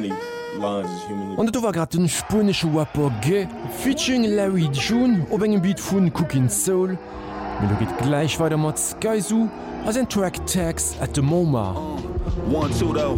many lines as humanly. Und du war grad den spanische Rapper G, featuring Larry June op engem Beat vun Cooking Soul. Mir lo geht gleich weiter mat Skyzoo as en Track Tags at the MoMA. 1, 2, though.